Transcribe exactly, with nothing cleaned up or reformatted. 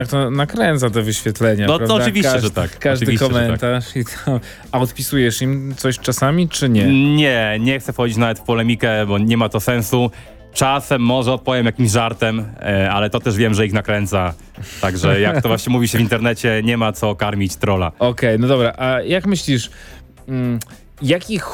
to nakręca te wyświetlenia, No to prawda? oczywiście, każdy, że tak. Każdy Oczywiście, że komentarz. I to, a odpisujesz im coś czasami, czy nie? Nie, nie chcę wchodzić nawet w polemikę, bo nie ma to sensu. Czasem może odpowiem jakimś żartem, e, ale to też wiem, że ich nakręca. Także jak to właśnie mówi się w internecie, nie ma co karmić trolla. Okej, no dobra, a jak myślisz, mm, jakich